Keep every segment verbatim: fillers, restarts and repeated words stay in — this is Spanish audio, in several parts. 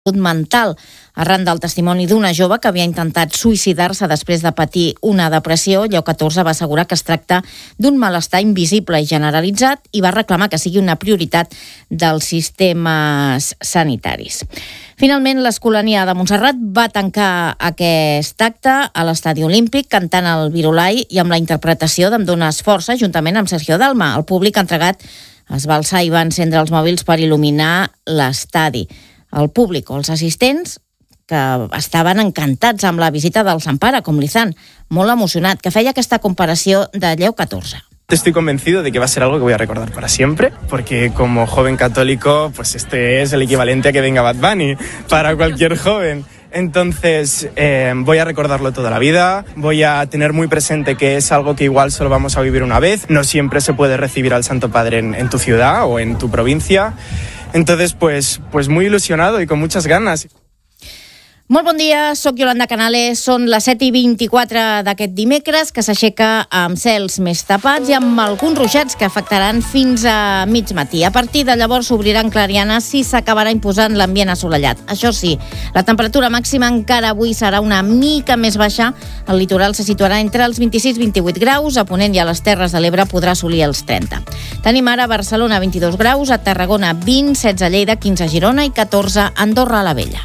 mental, arran del testimoni d'una jove que havia intentat suïcidar-se després de patir una depressió. Lleó catorze va assegurar que es tracta d'un malestar invisible i generalitzat i va reclamar que sigui una prioritat dels sistemes sanitaris. Finalment, l'Escolania de Montserrat va tancar aquest acte a l'Estadi Olímpic cantant el Virolai i amb la interpretació d'Emdones Força, juntament amb Sergio Dalma. El públic entregat es va alçar i va encendre els mòbils per il·luminar l'estadi. El públic o els assistents que estaven encantats amb la visita del Sant Pare, com l'Izan, molt emocionat, que feia aquesta comparació de Lleó catorze. Estoy convencido de que va a ser algo que voy a recordar para siempre, porque como joven católico, pues este es el equivalente a que venga Bad Bunny para cualquier joven. Entonces eh, voy a recordarlo toda la vida, voy a tener muy presente que es algo que igual solo vamos a vivir una vez, no siempre se puede recibir al Santo Padre en, en tu ciudad o en tu provincia. Entonces, pues, pues muy ilusionado y con muchas ganas. Molt bon dia, soc Yolanda Canales. Són les set i vint-i-quatre d'aquest dimecres, que s'aixeca amb cels més tapats i amb alguns ruixats que afectaran fins a mig matí. A partir de llavors s'obriran clarianes i s'acabarà imposant l'ambient assolellat. Això sí, la temperatura màxima encara avui serà una mica més baixa. El litoral se situarà entre els vint-i-sis i vint-i-vuit graus, a Ponent i a les Terres de l'Ebre podrà assolir els trenta. Tenim ara a Barcelona vint-i-dos graus, a Tarragona vint, setze a Lleida, quinze a Girona i catorze a Andorra la Vella.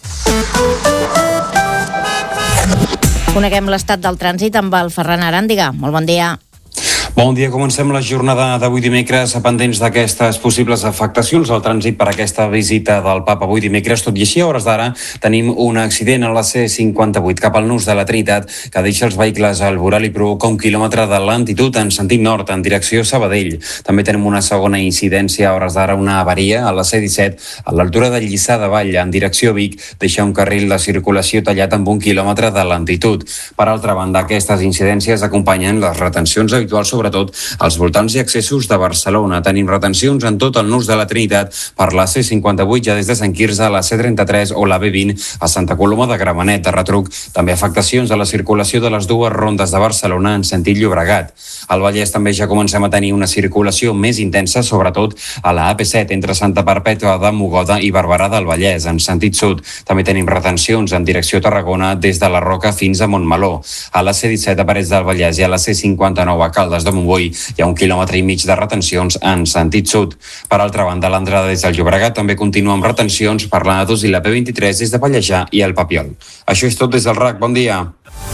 Coneguem l'estat del trànsit amb el Ferran Aràndiga. Molt bon dia. Bon dia, comencem la jornada d'avui dimecres pendents d'aquestes possibles afectacions al trànsit per aquesta visita del Papa avui dimecres. Tot i així, a hores d'ara, tenim un accident a la C cinquanta-vuit cap al nus de la Trinitat que deixa els vehicles al voral i provoca un quilòmetre de lentitud en sentit nord, en direcció Sabadell. També tenim una segona incidència a hores d'ara, una avaria a la C disset a l'altura de Lliçà de Vall, en direcció Vic, deixa un carril de circulació tallat amb un quilòmetre de lentitud. Per altra banda, aquestes incidències acompanyen les retencions habituals sobre sobretot als voltants i accessos de Barcelona. Tenim retencions en tot el nus de la Trinitat per la C cinquanta-vuit, ja des de Sant Quirze a la C trenta-tres o la B vint a Santa Coloma de Gramenet. De retruc, també afectacions a la circulació de les dues rondes de Barcelona en sentit Llobregat. Al Vallès també ja comencem a tenir una circulació més intensa, sobretot a la A P set entre Santa Perpètua de Mogoda i Barberà del Vallès, en sentit sud. També tenim retencions en direcció Tarragona des de la Roca fins a Montmeló. A la C disset a Parets del Vallès i a la C cinquanta-nou a Caldes de Montbui hi ha un quilòmetre i mig de retencions en sentit sud. Per altra banda, l'entrada des del Llobregat també continua amb retencions per l'A dos i la P vint-i-tres des de Pallejà i el Papiol. Això és tot des del R A C. Bon dia.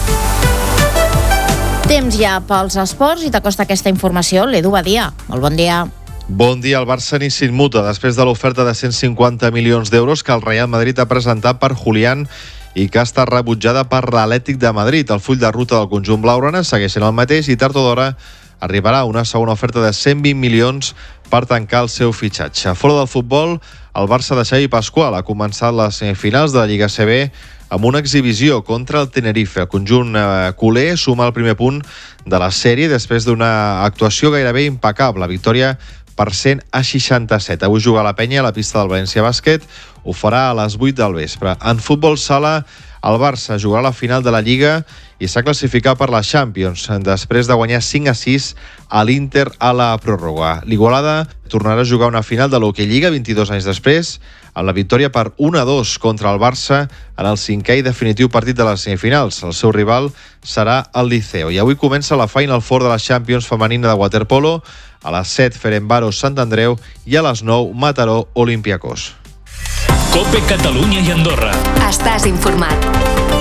Temps ja pels esports i t'acosta aquesta informació l'Edu Badia. Molt bon dia. Bon dia. El Barça ni s'immuta després de l'oferta de cent cinquanta milions d'euros que el Real Madrid ha presentat per Julián i que ha estat rebutjada per l'Atlètic de Madrid. El full de ruta del conjunt blaugrana segueix sent el mateix i tard o d'hora arribarà una segona oferta de cent vint milions per tancar el seu fitxatge. Fora del futbol, el Barça de Xavi Pasqual ha començat les semifinals de la Lliga A C B amb una exhibició contra el Tenerife. El conjunt eh, culer suma el primer punt de la sèrie després d'una actuació gairebé impecable. Victòria per cent a seixanta-set. Avui juga la Penya a la pista del València Bàsquet. Ho farà a les vuit del vespre. En futbol sala, el Barça jugarà la final de la Lliga i s'ha classificat per la Champions després de guanyar cinc a sis a l'Inter a la pròrroga. L'Igualada tornarà a jugar una final de l'Hockey Lliga vint-i-dos anys després amb la victòria per un a dos contra el Barça en el cinquè i definitiu partit de les semifinals. El seu rival serà el Liceo. I avui comença la Final Four de la Champions femenina de waterpolo. A les set, Ferencváros Sant Andreu i a les nou, Mataró Olympiacos. COPE Catalunya i Andorra. Estàs informat.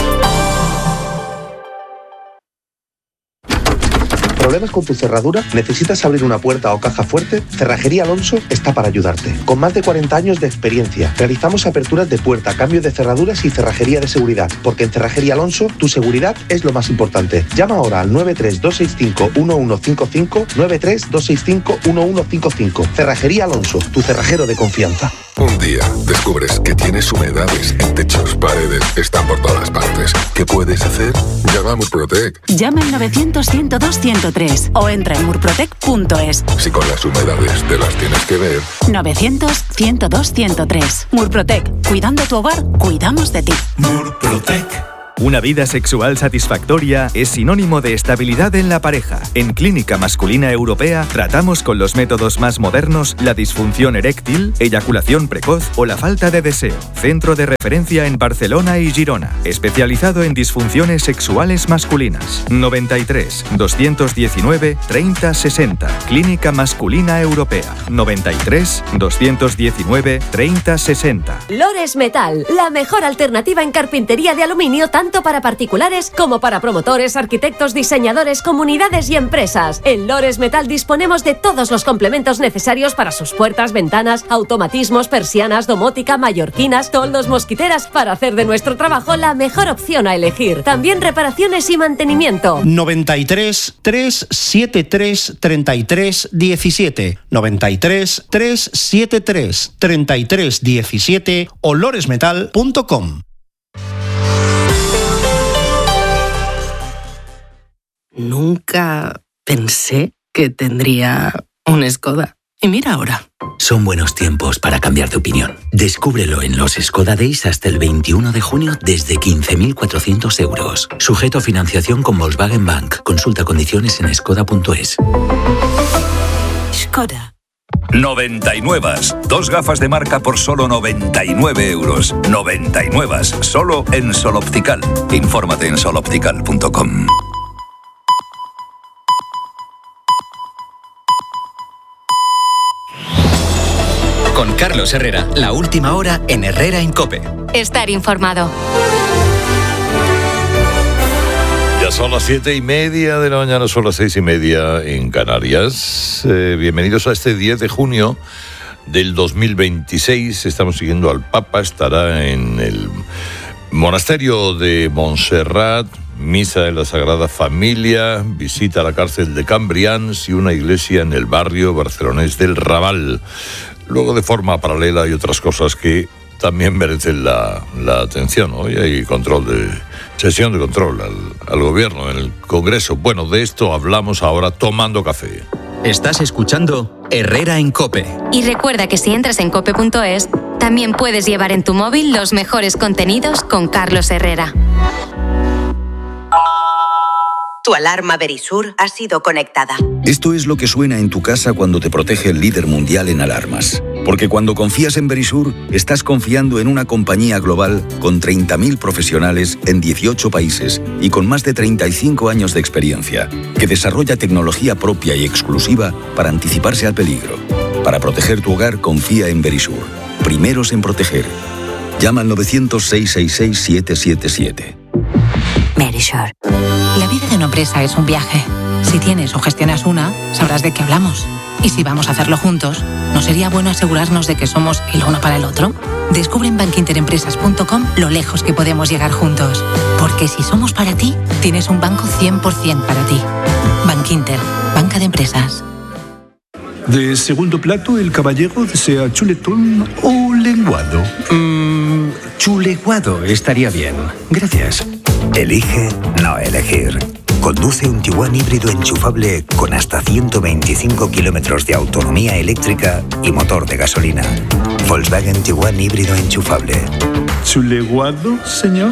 ¿Problemas con tu cerradura? ¿Necesitas abrir una puerta o caja fuerte? Cerrajería Alonso está para ayudarte. Con más de cuarenta años de experiencia, realizamos aperturas de puerta, cambio de cerraduras y cerrajería de seguridad. Porque en Cerrajería Alonso, tu seguridad es lo más importante. Llama ahora al nueve tres dos seis cinco uno uno cinco cinco, nueve tres dos seis cinco uno uno cinco cinco. Cerrajería Alonso, tu cerrajero de confianza. Un día descubres que tienes humedades en techos, paredes, están por todas partes. ¿Qué puedes hacer? Llama a Murprotec. Llama al novecientos ciento dos ciento tres o entra en murprotec punto es. Si con las humedades te las tienes que ver. novecientos ciento dos ciento tres. Murprotec. Cuidando tu hogar, cuidamos de ti. Murprotec. Una vida sexual satisfactoria es sinónimo de estabilidad en la pareja. En Clínica Masculina Europea tratamos con los métodos más modernos la disfunción eréctil, eyaculación precoz o la falta de deseo. Centro de referencia en Barcelona y Girona, especializado en disfunciones sexuales masculinas. noventa y tres, doscientos diecinueve, treinta sesenta. Clínica Masculina Europea. noventa y tres, doscientos diecinueve, treinta sesenta. Lores Metal, la mejor alternativa en carpintería de aluminio tanto para particulares como para promotores, arquitectos, diseñadores, comunidades y empresas. En Lores Metal disponemos de todos los complementos necesarios para sus puertas, ventanas, automatismos, persianas, domótica, mallorquinas, toldos, mosquiteras, para hacer de nuestro trabajo la mejor opción a elegir. También reparaciones y mantenimiento. noventa y tres, trescientos setenta y tres, treinta y tres diecisiete. noventa y tres, trescientos setenta y tres, treinta y tres diecisiete o lores metal punto com. Nunca pensé que tendría un Skoda. Y mira ahora. Son buenos tiempos para cambiar de opinión. Descúbrelo en los Skoda Days hasta el veintiuno de junio desde quince mil cuatrocientos euros. Sujeto a financiación con Volkswagen Bank. Consulta condiciones en skoda punto es. Skoda. noventa y nueve. Dos gafas de marca por solo noventa y nueve euros. noventa y nueve. Solo en Sol Optical. Infórmate en sol optical punto com. Con Carlos Herrera, la última hora en Herrera en COPE. Estar informado. Ya son las siete y media de la mañana, son las seis y media en Canarias. Eh, bienvenidos a este diez de junio del dos mil veintiséis. Estamos siguiendo al Papa, estará en el monasterio de Montserrat, misa de la Sagrada Familia, visita a la cárcel de Cambrians y una iglesia en el barrio barcelonés del Raval. Luego, de forma paralela, hay otras cosas que también merecen la, la atención. Hoy hay control de sesión de control al, al gobierno en el Congreso. Bueno, de esto hablamos ahora tomando café. Estás escuchando Herrera en COPE. Y recuerda que si entras en cope punto es, también puedes llevar en tu móvil los mejores contenidos con Carlos Herrera. Tu alarma Verisur ha sido conectada. Esto es lo que suena en tu casa cuando te protege el líder mundial en alarmas. Porque cuando confías en Verisur, estás confiando en una compañía global con treinta mil profesionales en dieciocho países y con más de treinta y cinco años de experiencia, que desarrolla tecnología propia y exclusiva para anticiparse al peligro. Para proteger tu hogar, confía en Verisur. Primeros en proteger. Llama al novecientos, seiscientos sesenta y seis, siete siete siete. Verisur. La vida de una empresa es un viaje. Si tienes o gestionas una, sabrás de qué hablamos. Y si vamos a hacerlo juntos, ¿no sería bueno asegurarnos de que somos el uno para el otro? Descubre en bankinterempresas punto com lo lejos que podemos llegar juntos. Porque si somos para ti, tienes un banco cien por ciento para ti. Bankinter, banca de empresas. De segundo plato, el caballero desea chuletón o lenguado. Mmm, chuleguado estaría bien. Gracias. Elige no elegir. Conduce un Tiguan híbrido enchufable con hasta ciento veinticinco kilómetros de autonomía eléctrica y motor de gasolina. Volkswagen Tiguan híbrido enchufable. ¿Chuleguado, señor?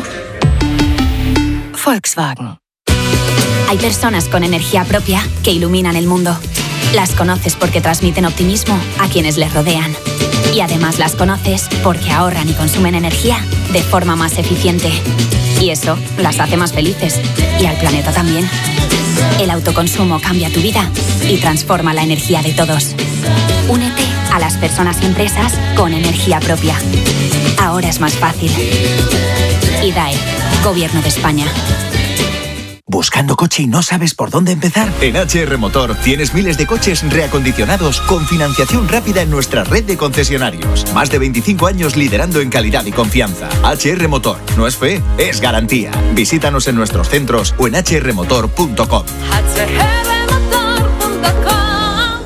Volkswagen. Hay personas con energía propia que iluminan el mundo. Las conoces porque transmiten optimismo a quienes les rodean. Y además las conoces porque ahorran y consumen energía de forma más eficiente. Y eso las hace más felices. Y al planeta también. El autoconsumo cambia tu vida y transforma la energía de todos. Únete a las personas y empresas con energía propia. Ahora es más fácil. I D A E, Gobierno de España. ¿Buscando coche y no sabes por dónde empezar? En H R Motor tienes miles de coches reacondicionados con financiación rápida en nuestra red de concesionarios. Más de veinticinco años liderando en calidad y confianza. H R Motor. No es fe, es garantía. Visítanos en nuestros centros o en h r motor punto com. h r motor punto com.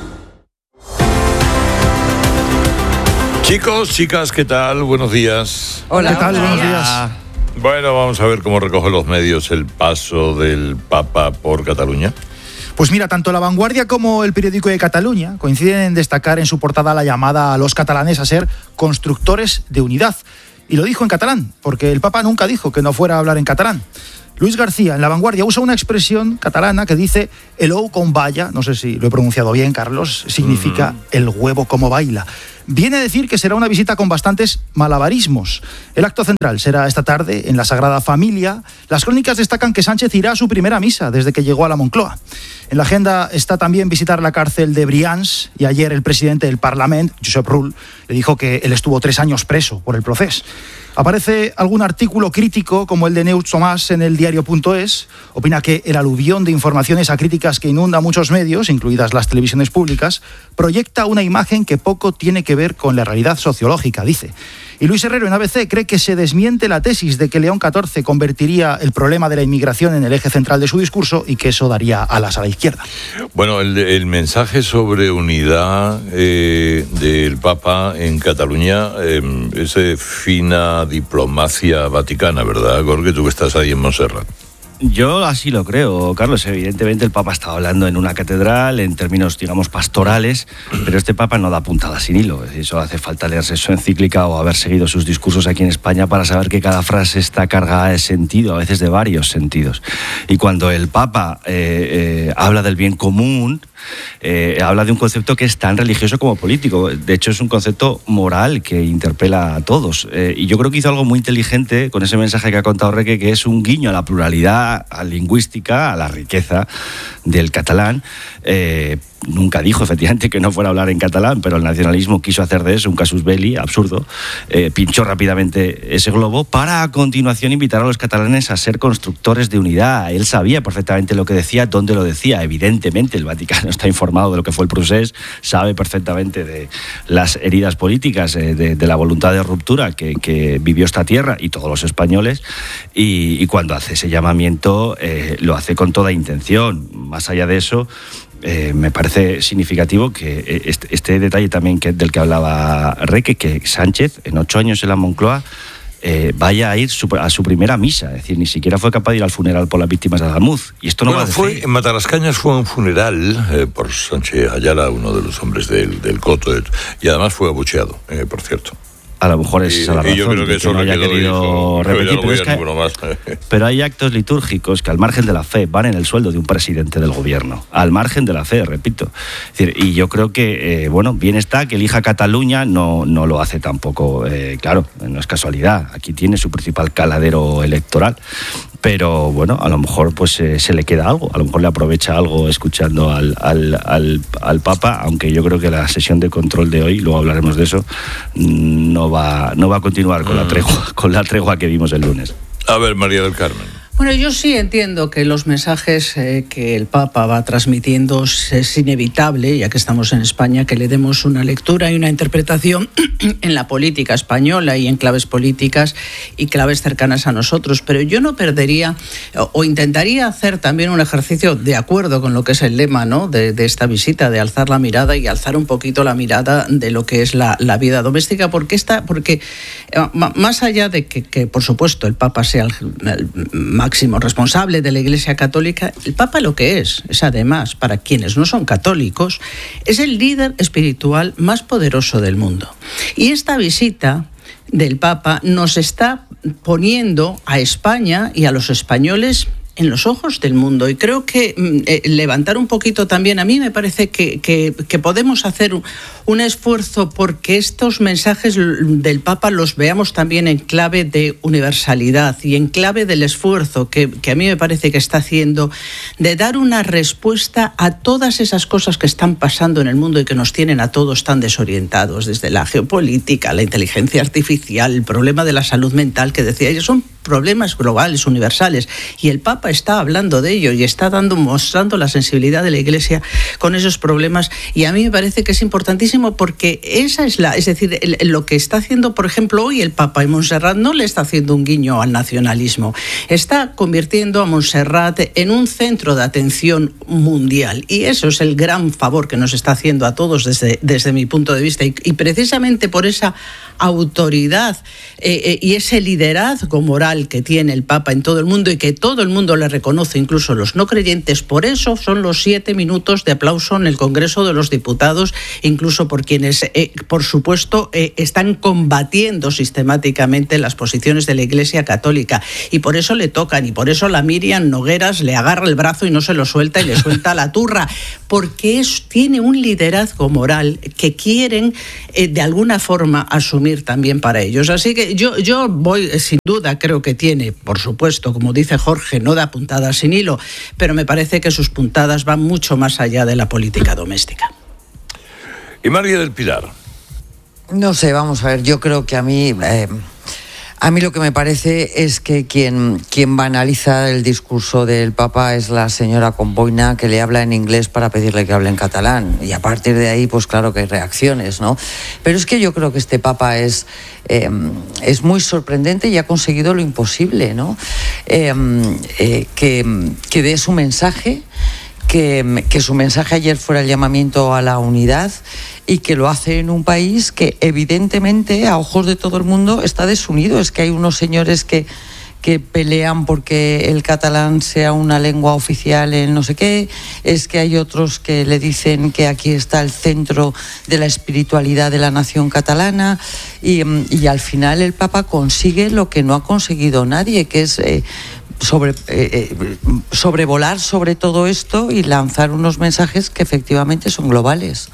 Chicos, chicas, ¿qué tal? Buenos días. Hola, ¿qué tal? buenos Buenos días. días. Bueno, vamos a ver cómo recogen los medios el paso del Papa por Cataluña. Pues mira, tanto La Vanguardia como el periódico de Cataluña coinciden en destacar en su portada la llamada a los catalanes a ser constructores de unidad. Y lo dijo en catalán, porque el Papa nunca dijo que no fuera a hablar en catalán. Luis García, en La Vanguardia, usa una expresión catalana que dice el ou con balla, no sé si lo he pronunciado bien, Carlos, significa mm. el huevo como baila. Viene a decir que será una visita con bastantes malabarismos. El acto central será esta tarde en la Sagrada Familia. Las crónicas destacan que Sánchez irá a su primera misa desde que llegó a la Moncloa. En la agenda está también visitar la cárcel de Brians, y ayer el presidente del Parlament, Josep Rull, le dijo que él estuvo tres años preso por el proceso. Aparece algún artículo crítico, como el de Neus Tomás en el diario punto es. Opina que el aluvión de informaciones acríticas que inunda muchos medios, incluidas las televisiones públicas, proyecta una imagen que poco tiene que ver con la realidad sociológica, dice. Y Luis Herrero en A B C cree que se desmiente la tesis de que León catorce convertiría el problema de la inmigración en el eje central de su discurso y que eso daría alas a la izquierda. Bueno, el, el mensaje sobre unidad eh, del Papa en Cataluña eh, es de fina diplomacia vaticana, ¿verdad, Jorge? Tú que estás ahí en Montserrat. Yo así lo creo, Carlos. Evidentemente el Papa está hablando en una catedral en términos, digamos, pastorales, pero este Papa no da puntada sin hilo. Es decir, solo hace falta leerse su encíclica o haber seguido sus discursos aquí en España para saber que cada frase está cargada de sentido, a veces de varios sentidos. Y cuando el Papa eh, eh, habla del bien común, Eh, habla de un concepto que es tan religioso como político. De hecho, es un concepto moral que interpela a todos. Eh, y yo creo que hizo algo muy inteligente con ese mensaje que ha contado Reque, que es un guiño a la pluralidad a lingüística, a la riqueza del catalán. Eh, Nunca dijo, efectivamente, que no fuera a hablar en catalán, pero el nacionalismo quiso hacer de eso un casus belli absurdo. Eh, pinchó rápidamente ese globo para, a continuación, invitar a los catalanes a ser constructores de unidad. Él sabía perfectamente lo que decía, dónde lo decía. Evidentemente, el Vaticano está informado de lo que fue el procés, sabe perfectamente de las heridas políticas, eh, de, de la voluntad de ruptura que, que vivió esta tierra y todos los españoles. Y, y cuando hace ese llamamiento, eh, lo hace con toda intención. Más allá de eso, Eh, me parece significativo que este, este detalle también que, del que hablaba Reque, que Sánchez, en ocho años en la Moncloa, eh, vaya a ir su, a su primera misa. Es decir, ni siquiera fue capaz de ir al funeral por las víctimas de Adamuz. Y esto no bueno, va a fue decir. En Matalascañas fue un funeral eh, por Sánchez Ayala, uno de los hombres del, del Coto, y además fue abucheado, eh, por cierto. A lo mejor es esa la razón, y yo creo que, que eso no haya querido dijo, repetir. no pero, es que, más. pero hay actos litúrgicos que, al margen de la fe, van en el sueldo de un presidente del gobierno. Al margen de la fe, repito. Es decir, y yo creo que, eh, bueno, bien está que elija Cataluña, no, no lo hace tampoco, eh, claro, no es casualidad. Aquí tiene su principal caladero electoral. Pero bueno, a lo mejor pues eh, se le queda algo, a lo mejor le aprovecha algo escuchando al, al, al, al Papa, aunque yo creo que la sesión de control de hoy, luego hablaremos de eso, no va, no va a continuar con la tregua, con la tregua que vimos el lunes. A ver, María del Carmen. Bueno, yo sí entiendo que los mensajes eh, que el Papa va transmitiendo es inevitable, ya que estamos en España, que le demos una lectura y una interpretación en la política española y en claves políticas y claves cercanas a nosotros. Pero yo no perdería o, o intentaría hacer también un ejercicio de acuerdo con lo que es el lema, ¿no?, de, de esta visita, de alzar la mirada y alzar un poquito la mirada de lo que es la, la vida doméstica, porque, esta, porque eh, más allá de que, que, por supuesto, el Papa sea el, el máximo responsable de la Iglesia Católica, el Papa lo que es, es además, para quienes no son católicos, es el líder espiritual más poderoso del mundo. Y esta visita del Papa nos está poniendo a España y a los españoles en los ojos del mundo, y creo que eh, levantar un poquito también, a mí me parece que, que, que podemos hacer un, un esfuerzo porque estos mensajes del Papa los veamos también en clave de universalidad y en clave del esfuerzo que, que a mí me parece que está haciendo de dar una respuesta a todas esas cosas que están pasando en el mundo y que nos tienen a todos tan desorientados, desde la geopolítica, la inteligencia artificial, el problema de la salud mental que decía ella, son problemas globales, universales, y el Papa está hablando de ello y está dando, mostrando la sensibilidad de la Iglesia con esos problemas, y a mí me parece que es importantísimo porque esa es la, es decir, el, lo que está haciendo, por ejemplo, hoy el Papa en Montserrat no le está haciendo un guiño al nacionalismo, está convirtiendo a Montserrat en un centro de atención mundial, y eso es el gran favor que nos está haciendo a todos desde, desde mi punto de vista, y, y precisamente por esa autoridad eh, eh, y ese liderazgo moral moral que tiene el Papa en todo el mundo y que todo el mundo le reconoce, incluso los no creyentes. Por eso son los siete minutos de aplauso en el Congreso de los Diputados, incluso por quienes, eh, por supuesto, eh, están combatiendo sistemáticamente las posiciones de la Iglesia Católica. Y por eso le tocan, y por eso la Miriam Nogueras le agarra el brazo y no se lo suelta y le suelta la turra, porque es, tiene un liderazgo moral que quieren eh, de alguna forma asumir también para ellos. Así que yo, yo voy, eh, sin duda, creo que tiene, por supuesto, como dice Jorge, no da puntadas sin hilo, pero me parece que sus puntadas van mucho más allá de la política doméstica. Y María del Pilar. No sé, vamos a ver, yo creo que a mí... Eh... A mí lo que me parece es que quien, quien banaliza el discurso del Papa es la señora Comboina, que le habla en inglés para pedirle que hable en catalán. Y a partir de ahí, pues claro que hay reacciones, ¿no? Pero es que yo creo que este Papa es, eh, es muy sorprendente y ha conseguido lo imposible, ¿no? Eh, eh, que, que dé su mensaje, que, que su mensaje ayer fuera el llamamiento a la unidad, y que lo hace en un país que evidentemente a ojos de todo el mundo está desunido. Es que hay unos señores que, que pelean porque el catalán sea una lengua oficial en no sé qué, es que hay otros que le dicen que aquí está el centro de la espiritualidad de la nación catalana, y, y al final el Papa consigue lo que no ha conseguido nadie, que es... Eh, Sobre, eh, sobrevolar sobre todo esto y lanzar unos mensajes que efectivamente son globales.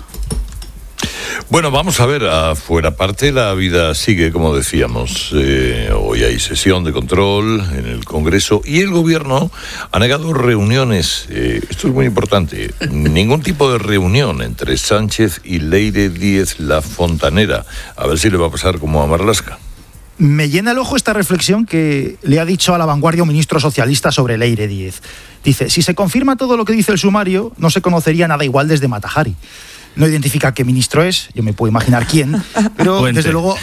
Bueno, vamos a ver, afuera parte la vida sigue, como decíamos. Eh, hoy hay sesión de control en el Congreso y el Gobierno ha negado reuniones. Eh, esto es muy importante. Ningún tipo de reunión entre Sánchez y Leire Díez la Fontanera. A ver si le va a pasar como a Marlaska. Me llena el ojo esta reflexión que le ha dicho a La Vanguardia un ministro socialista sobre Leire Díez. Dice, si se confirma todo lo que dice el sumario, no se conocería nada igual desde Mata Hari. No identifica qué ministro es, yo me puedo imaginar quién, pero Puente. Desde luego...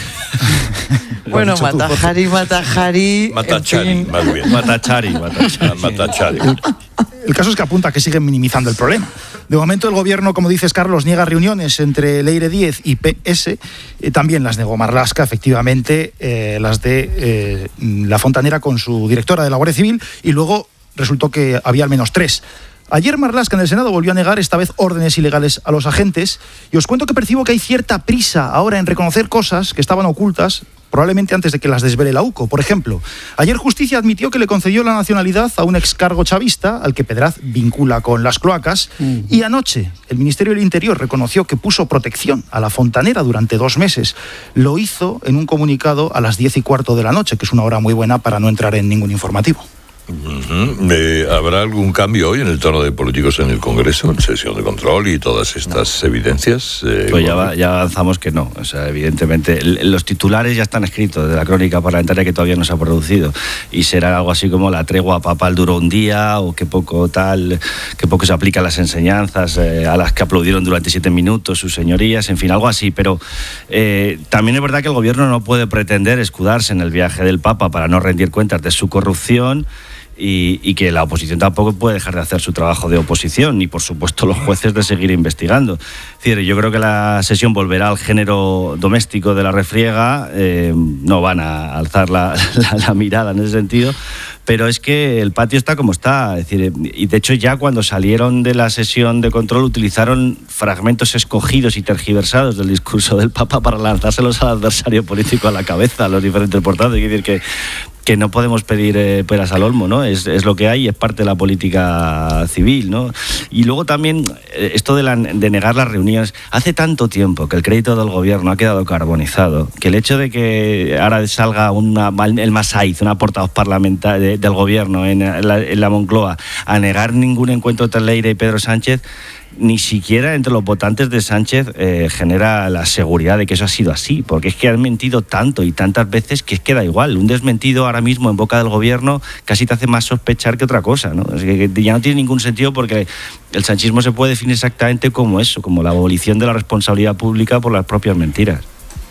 Bueno, Mata Hari, Mata Hari... Matachari, en fin. Más bien. Matachari, Matachari. Matachari. El, el caso es que apunta que siguen minimizando el problema. De momento el Gobierno, como dices, Carlos, niega reuniones entre Leire Díez y P S. Eh, también las negó Marlaska, efectivamente, eh, las de eh, La Fontanera con su directora de la Guardia Civil, y luego resultó que había al menos tres. Ayer Marlaska en el Senado volvió a negar esta vez órdenes ilegales a los agentes, y os cuento que percibo que hay cierta prisa ahora en reconocer cosas que estaban ocultas, probablemente antes de que las desvele la U C O. Por ejemplo, ayer Justicia admitió que le concedió la nacionalidad a un excargo chavista al que Pedraz vincula con las cloacas, mm. y anoche el Ministerio del Interior reconoció que puso protección a La Fontanera durante dos meses. Lo hizo en un comunicado a las diez y cuarto de la noche, que es una hora muy buena para no entrar en ningún informativo. Uh-huh. Eh, ¿Habrá algún cambio hoy en el tono de políticos en el Congreso, en sesión de control y todas estas no. evidencias? Eh, pues ya, va, ya avanzamos que no. O sea, evidentemente, los titulares ya están escritos de la crónica parlamentaria, que todavía no se ha producido, y será algo así como la tregua papal duró un día, o que poco tal, que poco se aplican las enseñanzas eh, a las que aplaudieron durante siete minutos sus señorías, en fin, algo así. Pero eh, también es verdad que el Gobierno no puede pretender escudarse en el viaje del Papa para no rendir cuentas de su corrupción. Y, y que la oposición tampoco puede dejar de hacer su trabajo de oposición, ni por supuesto los jueces de seguir investigando. Es decir, yo creo que la sesión volverá al género doméstico de la refriega, eh, no van a alzar la, la, la mirada en ese sentido, pero es que el patio está como está. Es decir, y de hecho ya cuando salieron de la sesión de control utilizaron fragmentos escogidos y tergiversados del discurso del Papa para lanzárselos al adversario político a la cabeza, a los diferentes portavoces. Es decir, que que no podemos pedir eh, peras al olmo, ¿no? Es, es lo que hay, es parte de la política civil, ¿no? Y luego también eh, esto de, la, de negar las reuniones. Hace tanto tiempo que el crédito del Gobierno ha quedado carbonizado, que el hecho de que ahora salga una, el Masaiz, una portavoz parlamentaria de, del Gobierno en la, en la Moncloa, a negar ningún encuentro entre Leire y Pedro Sánchez, ni siquiera entre los votantes de Sánchez eh, genera la seguridad de que eso ha sido así, porque es que han mentido tanto y tantas veces que es que da igual. Un desmentido ahora mismo en boca del Gobierno casi te hace más sospechar que otra cosa, ¿no? Es que ya no tiene ningún sentido, porque el sanchismo se puede definir exactamente como eso, como la abolición de la responsabilidad pública por las propias mentiras.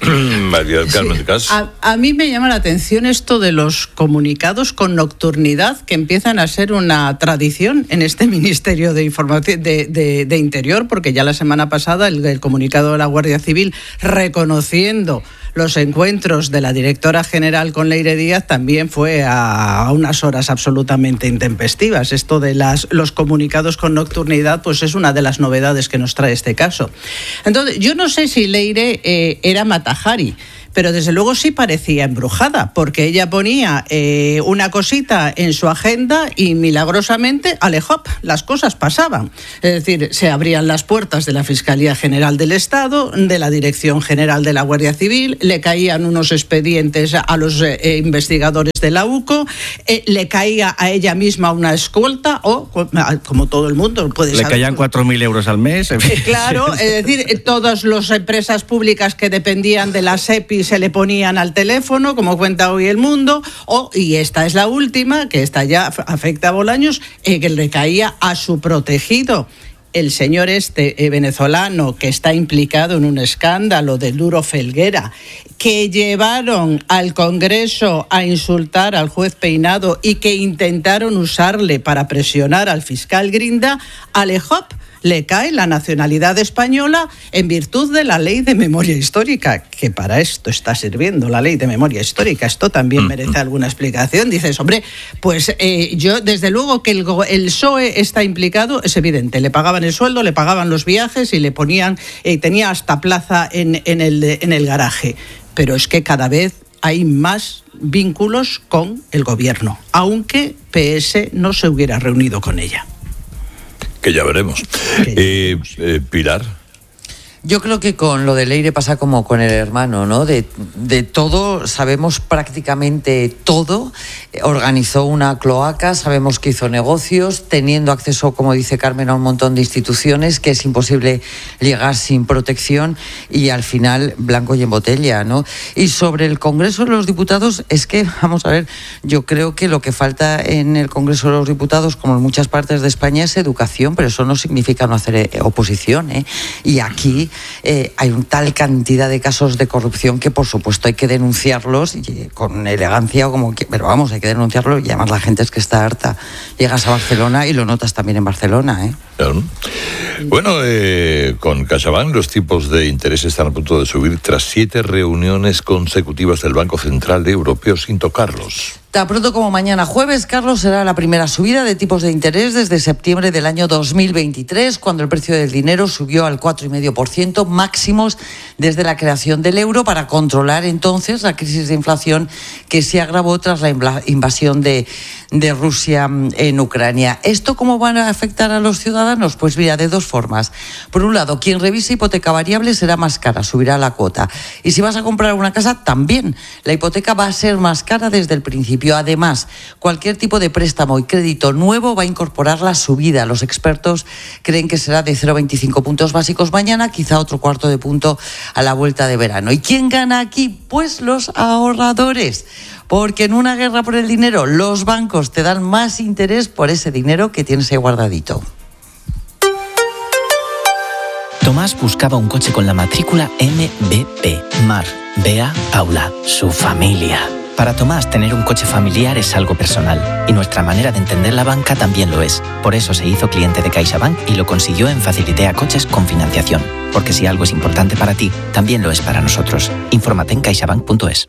María del Carmen de Cas. A, a mí me llama la atención esto de los comunicados con nocturnidad que empiezan a ser una tradición en este Ministerio de Información de, de, de Interior, porque ya la semana pasada el, el comunicado de la Guardia Civil reconociendo los encuentros de la directora general con Leire Díaz también fue a, a unas horas absolutamente intempestivas. Esto de las, los comunicados con nocturnidad pues es una de las novedades que nos trae este caso. Entonces, yo no sé si Leire eh, era Matajari, pero desde luego sí parecía embrujada, porque ella ponía eh, una cosita en su agenda y milagrosamente, alejop, las cosas pasaban. Es decir, se abrían las puertas de la Fiscalía General del Estado, de la Dirección General de la Guardia Civil, le caían unos expedientes a los eh, investigadores de la U C O, eh, le caía a ella misma una escolta, o como todo el mundo puede le saber. Le caían cuatro mil euros al mes. Eh, claro, es decir, eh, todas las empresas públicas que dependían de la SEPI se le ponían al teléfono, como cuenta hoy El Mundo, o, y esta es la última, que esta ya afecta a Bolaños, eh, que le caía a su protegido. El señor este eh, venezolano que está implicado en un escándalo de Duro Felguera, que llevaron al Congreso a insultar al juez Peinado y que intentaron usarle para presionar al fiscal Grinda, alejop, le cae la nacionalidad española en virtud de la ley de memoria histórica, que para esto está sirviendo la ley de memoria histórica. Esto también merece alguna explicación. Dices, hombre, pues eh, yo desde luego que el, el P S O E está implicado, es evidente. Le pagaban el sueldo, le pagaban los viajes y le ponían, eh, tenía hasta plaza en, en, el, en el garaje. Pero es que cada vez hay más vínculos con el gobierno, aunque P S no se hubiera reunido con ella. Que ya veremos. Eh, eh, Pilar. Yo creo que con lo de Leire pasa como con el hermano, ¿no? De, de todo, sabemos prácticamente todo. Organizó una cloaca, sabemos que hizo negocios, teniendo acceso, como dice Carmen, a un montón de instituciones que es imposible llegar sin protección y al final blanco y en botella, ¿no? Y sobre el Congreso de los Diputados, es que, vamos a ver, yo creo que lo que falta en el Congreso de los Diputados, como en muchas partes de España, es educación, pero eso no significa no hacer oposición, ¿eh? Y aquí Eh, hay una tal cantidad de casos de corrupción que por supuesto hay que denunciarlos y, con elegancia o como que, pero vamos, hay que denunciarlos y además la gente es que está harta. Llegas a Barcelona y lo notas también en Barcelona, ¿eh? Claro. Bueno, eh, con CaixaBank los tipos de interés están a punto de subir tras siete reuniones consecutivas del Banco Central Europeo sin tocarlos. Tan pronto como mañana jueves, Carlos, será la primera subida de tipos de interés desde septiembre del año dos mil veintitrés, cuando el precio del dinero subió al cuatro coma cinco por ciento, máximos desde la creación del euro, para controlar entonces la crisis de inflación que se agravó tras la invasión de, de Rusia en Ucrania. ¿Esto cómo va a afectar a los ciudadanos? Pues mira, de dos formas. Por un lado, quien revise hipoteca variable será más cara, subirá la cuota. Y si vas a comprar una casa, también. La hipoteca va a ser más cara desde el principio. Además, cualquier tipo de préstamo y crédito nuevo va a incorporar la subida. Los expertos creen que será de cero coma veinticinco puntos básicos mañana, quizá otro cuarto de punto a la vuelta de verano. ¿Y quién gana aquí? Pues los ahorradores. Porque en una guerra por el dinero, los bancos te dan más interés por ese dinero que tienes ahí guardadito. Tomás buscaba un coche con la matrícula M B P. Mar, Bea, Paula, su familia. Para Tomás, tener un coche familiar es algo personal, y nuestra manera de entender la banca también lo es. Por eso se hizo cliente de CaixaBank y lo consiguió en Facilitea Coches con financiación. Porque si algo es importante para ti, también lo es para nosotros. Infórmate en caixabank punto es.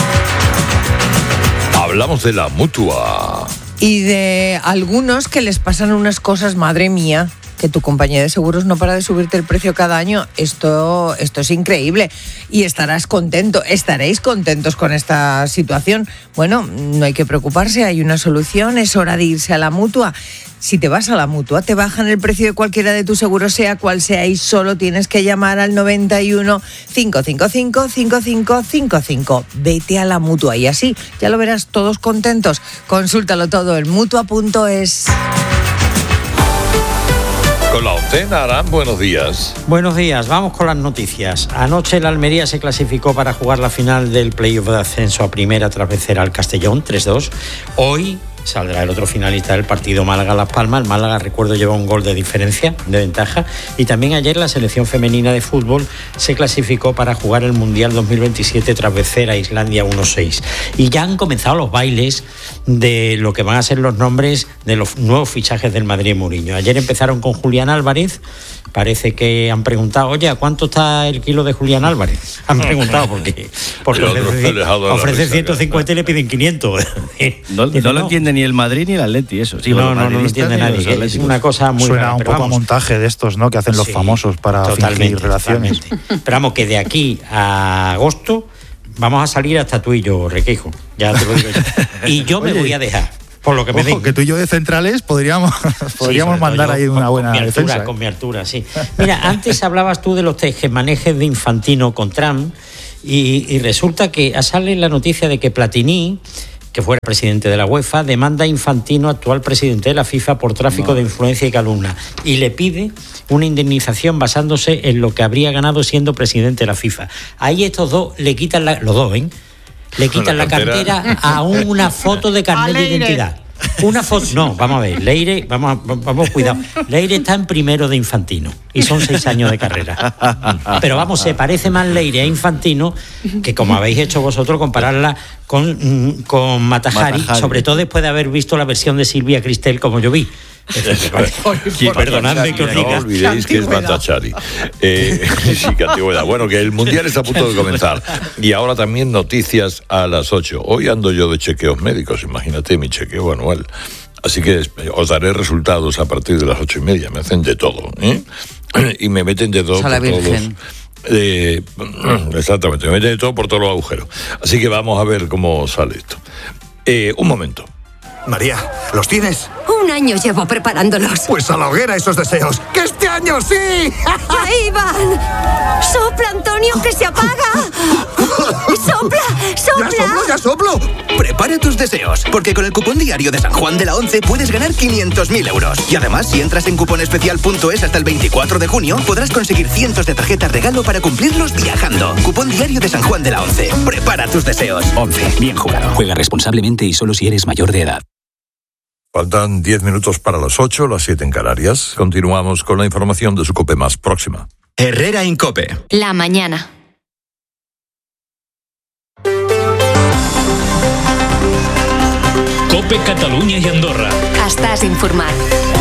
Hablamos de la Mutua. Y de algunos que les pasan unas cosas, madre mía, que tu compañía de seguros no para de subirte el precio cada año. Esto, esto es increíble. Y estarás contento, estaréis contentos con esta situación. Bueno, no hay que preocuparse, hay una solución, es hora de irse a la Mutua. Si te vas a la Mutua, te bajan el precio de cualquiera de tus seguros, sea cual sea, y solo tienes que llamar al noventa y uno, cinco cinco cinco, cinco cinco cinco cinco. Vete a la Mutua y así ya lo verás, todos contentos. Consúltalo todo en mutua punto es. Con la Oncena, Arán, buenos días. Buenos días, vamos con las noticias. Anoche el Almería se clasificó para jugar la final del playoff de ascenso a primera tras vencer al Castellón tres dos. Hoy saldrá el otro finalista del partido Málaga-Las Palmas. El Málaga, recuerdo, lleva un gol de diferencia, de ventaja. Y también ayer la selección femenina de fútbol se clasificó para jugar el Mundial dos mil veintisiete tras vencer a Islandia uno seis. Y ya han comenzado los bailes de lo que van a ser los nombres de los nuevos fichajes del Madrid Mourinho. Ayer empezaron con Julián Álvarez. Parece que han preguntado, oye, ¿a cuánto está el kilo de Julián Álvarez? Han preguntado porque, porque ofrece, ofrece ciento cincuenta y le piden quinientos. No, no, no lo entiende ni el Madrid ni el Atleti, eso. Sí, no, no, no lo entiende nadie. Es una cosa muy Suena rara, un poco vamos, a montaje de estos, ¿no? Que hacen los sí, famosos para fingir relaciones. Totalmente. Pero vamos, que de aquí a agosto vamos a salir hasta tú y yo, Requejo. Ya te lo digo yo. Y yo me Oye, voy a dejar. Por lo que me ojo, que tú y yo de centrales podríamos, podríamos sí, mandar ahí una con, buena con mi altura, defensa. ¿eh? Con mi altura, sí. Mira, antes hablabas tú de los tejemanejes de Infantino con Trump y, y resulta que sale la noticia de que Platini, que fuera presidente de la UEFA, demanda a Infantino, actual presidente de la FIFA, por tráfico no. de influencia y calumnia, y le pide una indemnización basándose en lo que habría ganado siendo presidente de la FIFA. Ahí estos dos le quitan la, los dos, ¿eh? Le quitan la, la cartera a una foto de carnet de identidad. Una foto, no, vamos a ver, Leire, vamos, vamos, cuidado. Leire está en primero de Infantino y son seis años de carrera. Pero vamos, se parece más Leire a Infantino que, como habéis hecho vosotros, compararla con, con Matajari, Matajari, sobre todo después de haber visto la versión de Silvia Cristel como yo vi. Perdonadme que os diga. No olvidéis que es Matajari. Eh, sí, que antigüedad. Bueno, que el Mundial está a punto de comenzar. Y ahora también noticias a las ocho. Hoy ando yo de chequeos médicos, imagínate mi chequeo anual. Así que os daré resultados a partir de las ocho y media. Me hacen de todo, ¿eh? Y me meten de todo. A la por todos Virgen. los, eh, exactamente, me meten de todo por todos los agujeros. Así que vamos a ver cómo sale esto. Eh, un momento. María, ¿los tienes? Un año llevo preparándolos. Pues a la hoguera esos deseos. ¡Que este año sí! ¡Ahí van! ¡Sopla, Antonio, que se apaga! ¡Sopla, sopla! ¡Ya soplo, ya soplo! Prepara tus deseos, porque con el cupón diario de San Juan de la Once puedes ganar quinientos mil euros. Y además, si entras en cuponespecial punto es hasta el veinticuatro de junio, podrás conseguir cientos de tarjetas regalo para cumplirlos viajando. Cupón diario de San Juan de la Once. Prepara tus deseos. Once. Bien jugado. Juega responsablemente y solo si eres mayor de edad. Faltan diez minutos para las ocho, las siete en Canarias. Continuamos con la información de su COPE más próxima. Herrera en COPE. La mañana. COPE Catalunya i Andorra. Estàs informat.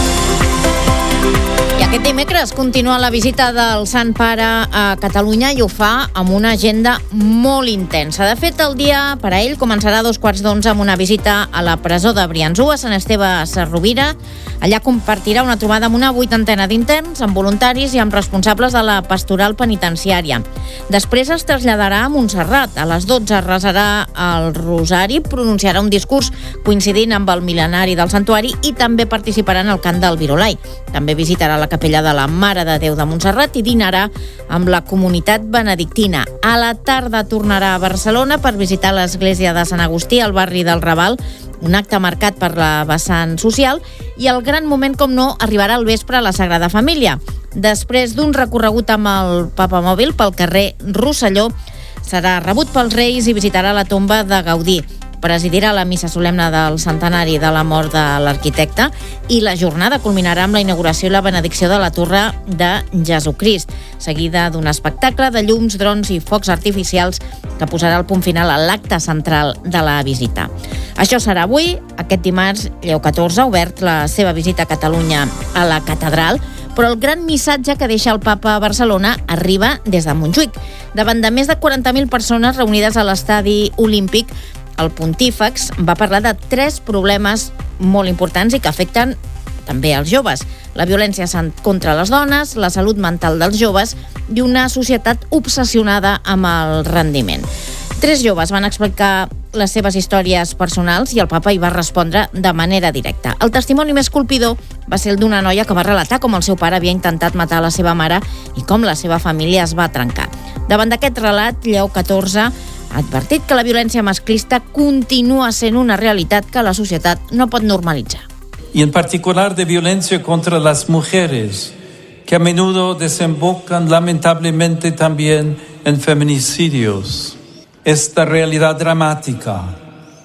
I aquest dimecres continua la visita del Sant Pare a Catalunya i ho fa amb una agenda molt intensa. De fet, el dia per a ell començarà a dos quarts d'onze amb una visita a la presó de Briansú, a Sant Esteve Sarrovira. Allà compartirà una trobada amb una vuitantena d'interns, amb voluntaris i amb responsables de la pastoral penitenciària. Després es traslladarà a Montserrat. A les dotze resarà el Rosari, pronunciarà un discurs coincidint amb el mil·lenari del santuari i també participarà en el cant del Virolai. També visitarà la capella de la Mare de Déu de Montserrat i dinarà amb la comunitat benedictina. A la tarda tornarà a Barcelona per visitar l'església de Sant Agustí, al barri del Raval, un acte marcat per la vessant social, i el gran moment, com no, arribarà al vespre a la Sagrada Família. Després d'un recorregut amb el papamòbil pel carrer Rosselló, serà rebut pels Reis i visitarà la tomba de Gaudí. Presidirà la missa solemne del centenari de la mort de l'arquitecte i la jornada culminarà amb la inauguració i la benedicció de la Torre de Jesucrist, seguida d'un espectacle de llums, drons i focs artificials que posarà el punt final a l'acte central de la visita. Això serà avui. Aquest dimarts, Lleó catorze ha obert la seva visita a Catalunya a la catedral, però el gran missatge que deixa el papa a Barcelona arriba des de Montjuïc. Davant de més de quaranta mil persones reunides a l'estadi olímpic, el pontífex va parlar de tres problemes molt importants i que afecten també als joves: la violència contra les dones, la salut mental dels joves i una societat obsessionada amb el rendiment. Tres joves van explicar les seves històries personals i el papa hi va respondre de manera directa. El testimoni més colpidor va ser el d'una noia que va relatar com el seu pare havia intentat matar la seva mare i com la seva família es va trencar. Davant d'aquest relat, Lleó catorze ha advertit que la violència masclista continua sent una realitat que la societat no pot normalitzar. Y en particular de violencia contra las mujeres, que a menudo desembocan lamentablemente también en feminicidios. Esta realidad dramática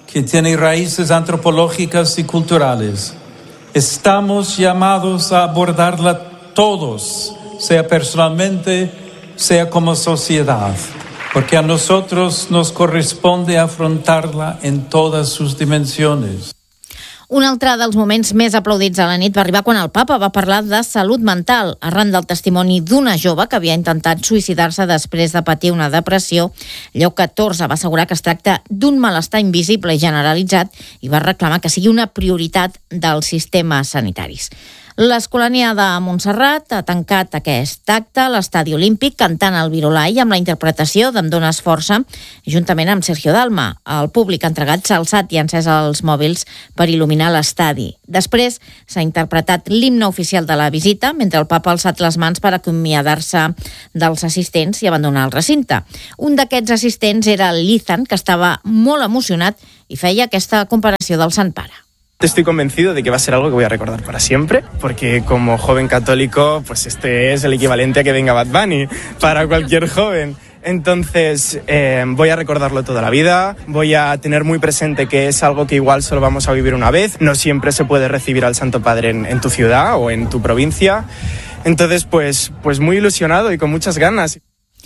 que tiene raíces antropológicas y culturales. Estamos llamados a abordarla todos, sea personalmente, sea como sociedad, porque a nosotros nos corresponde afrontarla en todas sus dimensiones. Un altre dels moments més aplaudits a la nit va arribar quan el papa va parlar de salut mental, arran del testimoni d'una jove que havia intentat suïcidar-se després de patir una depressió. Lleó catorze va assegurar que es tracta d'un malestar invisible i generalitzat i va reclamar que sigui una prioritat dels sistemes sanitaris. L'Escolania de Montserrat ha tancat aquest acte a l'Estadi Olímpic cantant el Virolai amb la interpretació d'Em dones força, juntament amb Sergio Dalma. El públic ha entregat s'ha alçat i ha encès els mòbils per il·luminar l'estadi. Després s'ha interpretat l'himne oficial de la visita, mentre el papa ha alçat les mans per acomiadar-se dels assistents i abandonar el recinte. Un d'aquests assistents era el Lizan, que estava molt emocionat i feia aquesta comparació del Sant Pare. Estoy convencido de que va a ser algo que voy a recordar para siempre, porque como joven católico, pues este es el equivalente a que venga Bad Bunny para cualquier joven. Entonces eh, voy a recordarlo toda la vida, voy a tener muy presente que es algo que igual solo vamos a vivir una vez, no siempre se puede recibir al Santo Padre en, en tu ciudad o en tu provincia. Entonces pues, pues muy ilusionado y con muchas ganas.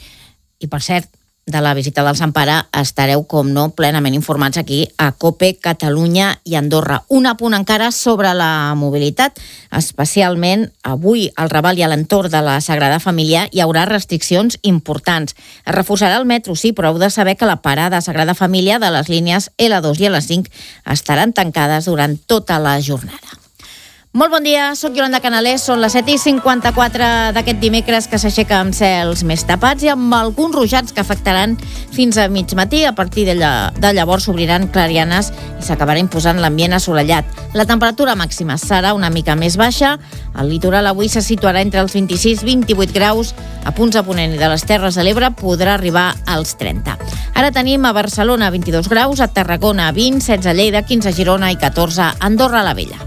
I per cert, de la visita del Sant Pare estareu, com no, plenament informats aquí a COPE, Catalunya i Andorra. Un apunt encara sobre la mobilitat, especialment avui al Raval i a l'entorn de la Sagrada Família hi haurà restriccions importants. Es reforçarà el metro, sí, però heu de saber que la parada Sagrada Família de les línies L dos i L cinc estaran tancades durant tota la jornada. Molt bon dia, sóc Yolanda Canalés, són les set i cinquanta-quatre d'aquest dimecres que s'aixeca amb cels més tapats i amb alguns ruixats que afectaran fins a mig matí. A partir de, lla, de llavors s'obriran clarianes i s'acabarà imposant l'ambient assolellat. La temperatura màxima serà una mica més baixa. El litoral avui se situarà entre els vint-i-sis i vint-i-vuit graus. A punts a ponent i de les Terres de l'Ebre podrà arribar als trenta. Ara tenim a Barcelona vint-i-dos graus, a Tarragona vint, setze a Lleida, quinze a Girona i catorze a Andorra la Vella.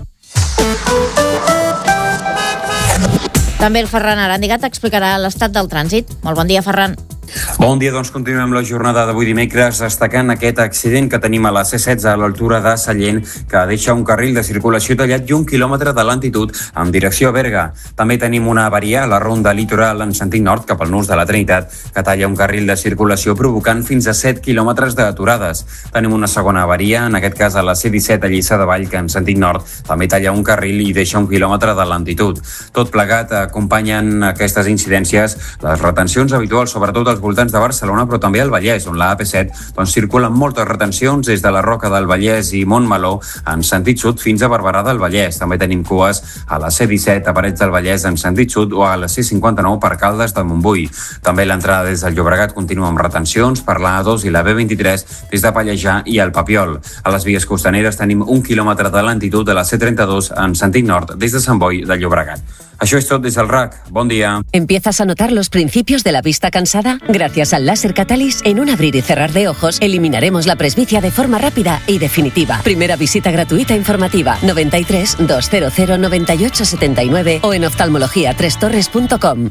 També el Ferran Arandigat explicarà l'estat del trànsit. Molt bon dia, Ferran. Bon dia, doncs continuem la jornada d'avui dimecres destacant aquest accident que tenim a la C setze a l'altura de Sallent, que deixa un carril de circulació tallat i un quilòmetre de lentitud en direcció a Berga. També tenim una avaria a la ronda litoral en sentit nord cap al nus de la Trinitat, que talla un carril de circulació provocant fins a set quilòmetres d'aturades. Tenim una segona avaria, en aquest cas a la C disset a Lliçà de Vall, que en sentit nord també talla un carril i deixa un quilòmetre de lentitud. Tot plegat acompanyen aquestes incidències les retencions habituals, sobretot als voltants de Barcelona, però també al Vallès, on la A P set doncs, circulen moltes retencions des de la Roca del Vallès i Montmeló en sentit sud fins a Barberà del Vallès. També tenim cues a la C disset a Parets del Vallès en sentit sud o a la C cinquanta-nou per Caldes del Montbui. També l'entrada des del Llobregat continua amb retencions per la A dos i la B vint-i-tres des de Pallejà i el Papiol. A les vies costaneres tenim un quilòmetre de lentitud de la C trenta-dos en sentit nord des de Sant Boi del Llobregat. Això és tot des del R A C. Bon dia. ¿Empiezas a notar los principios de la vista cansada? Gracias al láser Catalyst, en un abrir y cerrar de ojos, eliminaremos la presbicia de forma rápida y definitiva. Primera visita gratuita informativa noventa y tres, doscientos noventa y ocho setenta y nueve o en oftalmología tres torres punto com.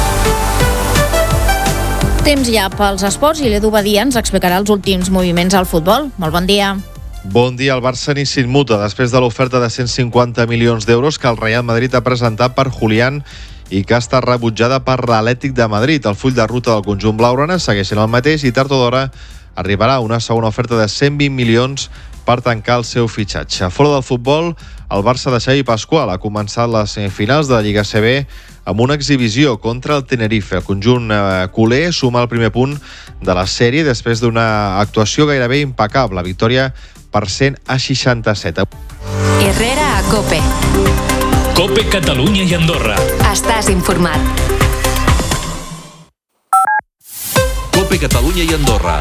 Temps ja pels esports i l'Edu Badia ens explicarà els últims moviments al futbol. Molt bon dia. Bon dia, el Barça ni s'immuta després de l'oferta de cent cinquanta milions d'euros que el Real Madrid ha presentat per Julián i que ha estat rebutjada per l'Atlètic de Madrid. El full de ruta del conjunt blaugrana segueix sent el mateix i tard o d'hora arribarà una segona oferta de cent vint milions per tancar el seu fitxatge. Fora del futbol, el Barça de Xavi Pascual ha començat les semifinals de la Lliga C B amb una exhibició contra el Tenerife. El conjunt eh, culer suma el primer punt de la sèrie després d'una actuació gairebé impecable. Victòria per cent a seixanta-set. Herrera a COPE. COPE Catalunya i Andorra. Estàs informat. COPE Catalunya i Andorra.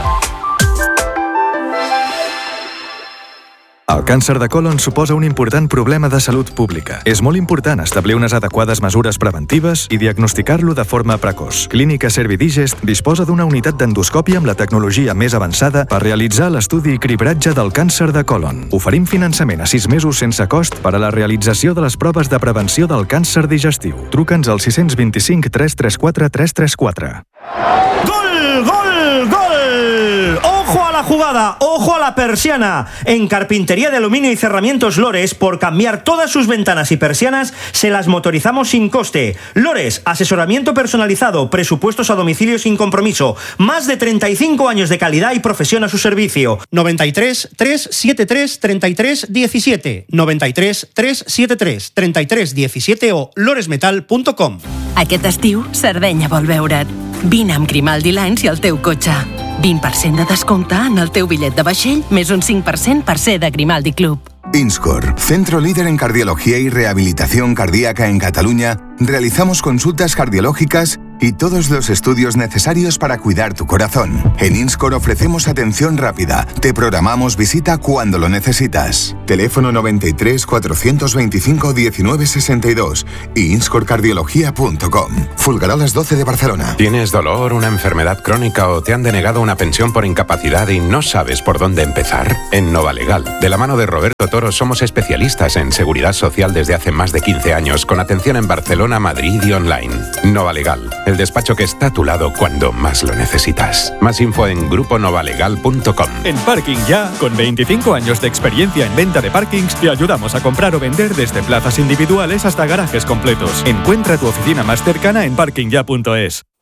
El càncer de còlon suposa un important problema de salut pública. És molt important establir unes adequades mesures preventives i diagnosticar-lo de forma precoç. Clínica Servidigest disposa d'una unitat d'endoscòpia amb la tecnologia més avançada per realitzar l'estudi i cribratge del càncer de còlon. Oferim finançament a sis mesos sense cost per a la realització de les proves de prevenció del càncer digestiu. Truca'ns al sis dos cinc, tres tres quatre, tres tres quatre. ¡Gol! ¡Gol! ¡Gol! ¡Ojo a la jugada, ojo a la persiana. En Carpintería de Aluminio y Cerramientos Lores, por cambiar todas sus ventanas y persianas, se las motorizamos sin coste. Lores, asesoramiento personalizado, presupuestos a domicilio sin compromiso. Más de treinta y cinco años de calidad y profesión a su servicio. noventa y tres, trescientos setenta y tres, treinta y tres diecisiete. noventa y tres, trescientos setenta y tres, treinta y tres diecisiete o loresmetal punto com. Aquest estiu, Sardenya vol veure't. Vine amb Grimaldi Lines i el teu cotxe. vint per cent de descompte en el teu bitllet de vaixell, més un cinc per cent per ser de Grimaldi Club. INSCOR, centro líder en cardiología y rehabilitación cardíaca en Cataluña, realizamos consultas cardiológicas y todos los estudios necesarios para cuidar tu corazón. En INSCOR ofrecemos atención rápida. Te programamos visita cuando lo necesitas. Teléfono noventa y tres, cuatrocientos veinticinco, diecinueve sesenta y dos y inscor cardiología punto com. Fulgarolas doce de Barcelona. ¿Tienes dolor, una enfermedad crónica o te han denegado una pensión por incapacidad y no sabes por dónde empezar? En Novalegal, de la mano de Roberto Toro, somos especialistas en seguridad social desde hace más de quince años, con atención en Barcelona, Madrid y online. Novalegal, el despacho que está a tu lado cuando más lo necesitas. Más info en grupo novalegal punto com. En Parking Ya, con veinticinco años de experiencia en venta de parkings, te ayudamos a comprar o vender desde plazas individuales hasta garajes completos. Encuentra tu oficina más cercana en parking ya punto es.